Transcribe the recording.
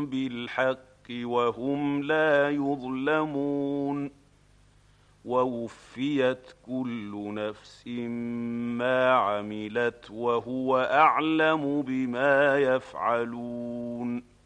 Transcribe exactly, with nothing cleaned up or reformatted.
بالحق وهم لا يظلمون ووفيت كل نفس ما عملت وهو أعلم بما يفعلون